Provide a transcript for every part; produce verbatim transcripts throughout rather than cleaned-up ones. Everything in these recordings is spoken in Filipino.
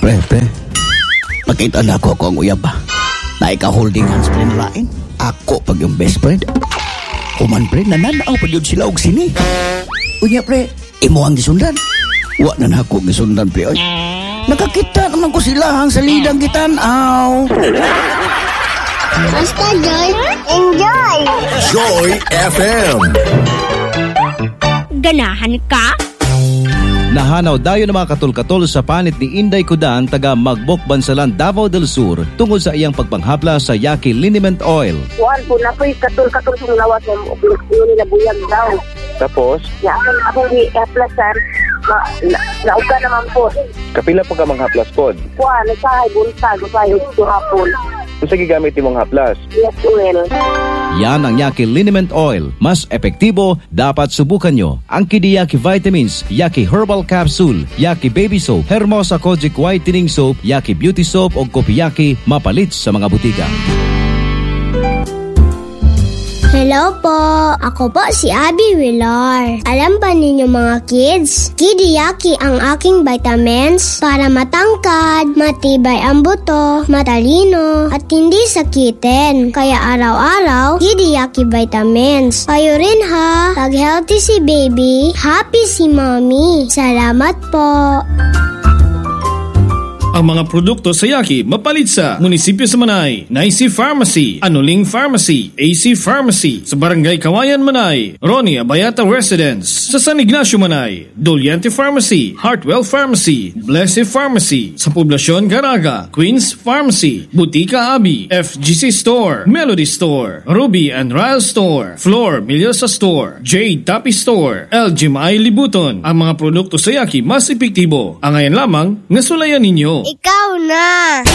Pre, pre. Makita na ako ako ang uyab ba? Na ika-holding hands pre na lain. Ako pag yung best friend. Kuman pre, nananaw pa yun sila og sini. Unya pre, imo ang gisundan. Wa na na ako gisundan pre. Ay, nakakita naman ko sila ang salidang kitanaw. Basta Joy, enjoy! Joy F M. Ganahan ka? Nahanaw dayo ng mga katol-katol sa panit ni Inday Kudan taga Magbok, Bansalan, Davao del Sur tungkol sa iyang pagpanghapla sa Yaki Liniment Oil. Kuhan po na po'y katul-katul sa lawas ng nila buyag daw. Tapos? Ya, ako, ako ni Eplasan, na, na, nauga naman po. Kapila po ka mga haplas pod? Kuhan, nagsahay buntag, nagsahay ito hapon. Kung sa gigamit mong haplas? Yes, well. Yan ang Yaki Liniment Oil. Mas epektibo, dapat subukan nyo. Ang Kidi Yaki Vitamins, Yaki Herbal Capsule, Yaki Baby Soap, Hermosa Kojic Whitening Soap, Yaki Beauty Soap o Kopiyaki, mapalit sa mga butika. Hello po! Ako po si Abby Villar. Alam ba ninyo mga kids? Kidiyaki ang aking vitamins para matangkad, matibay ang buto, matalino, at hindi sakitin. Kaya araw-araw, Kidiyaki vitamins. Kayo rin ha! Pag healthy si baby, happy si mommy. Salamat po! Ang mga produkto sa Yaki mapalit sa Munisipyo sa Manay, Naisi Pharmacy, Anuling Pharmacy, A C Pharmacy, sa Barangay Kawayan Manay, Ronnie Abayata Residence, sa San Ignacio Manay, Doliente Pharmacy, Heartwell Pharmacy, Blessed Pharmacy, sa Poblasyon Caraga, Queens Pharmacy, Butika Abi, F G C Store, Melody Store, Ruby and Ryle Store, Flor Milyosa Store, Jade Tapi Store, L G M I Libuton. Ang mga produkto sa Yaki mas epektibo. Ang ngayon lamang, nasulayan ninyo. Ikaw na!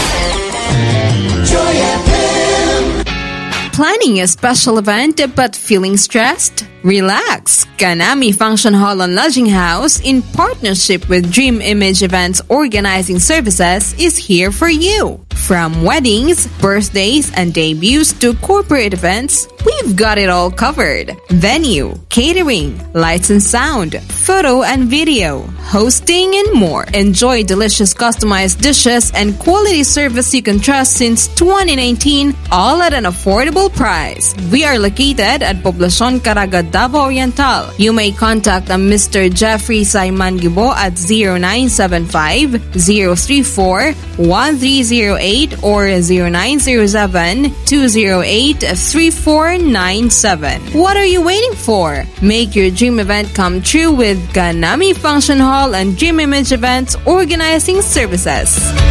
Planning a special event but feeling stressed? Relax! Ganami Function Hall and Lodging House, in partnership with Dream Image Events Organizing Services, is here for you. From weddings, birthdays, and debuts to corporate events, we've got it all covered. Venue, catering, lights and sound, photo and video, hosting, and more. Enjoy delicious customized dishes and quality service you can trust since twenty nineteen, all at an affordable price. We are located at Poblacion Caraga, Davao Oriental. You may contact a Mister Jeffrey Saiman Gibo at zero nine seven five, zero three four, one three zero eight or zero nine zero seven, two zero eight, three four nine seven. What are you waiting for? Make your dream event come true with Ganami Function Hall and Dream Image Events Organizing Services.